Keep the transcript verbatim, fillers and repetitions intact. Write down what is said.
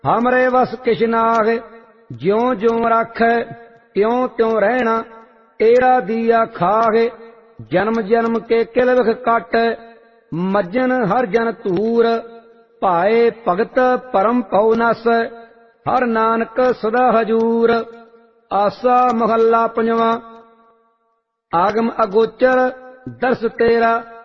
हमरे वस किछ नाग, ज्यों ज्यों राखै त्यों त्यों रहना। तेरा दिया खागे, जन्म जन्म के किल विख काटै। मज्जन हर जन धूर, भाए भगत परम पौ नासै। हर नानक सदा हजूर। आसा महला पंजवा। आगम अगोचर दर्श तेरा,